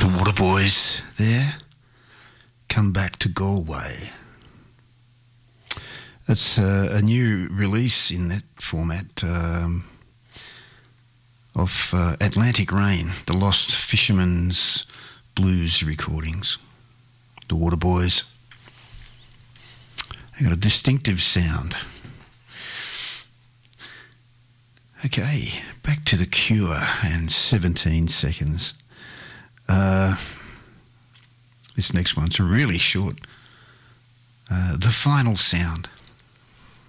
The Waterboys there. Come Back to Galway. That's a new release in that format of Atlantic Rain, the Lost Fisherman's Blues recordings. The Waterboys. They got a distinctive sound. Okay, back to The Cure and 17 Seconds. This next one's really short. The Final Sound.